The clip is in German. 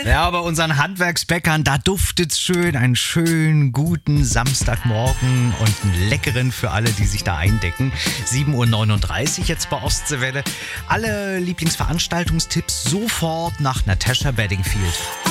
Ja, bei unseren Handwerksbäckern, da duftet's schön. Einen schönen, guten Samstagmorgen und einen leckeren für alle, die sich da eindecken. 7:39 Uhr jetzt bei Ostseewelle. Alle Lieblingsveranstaltungstipps sofort nach Natasha Bedingfield.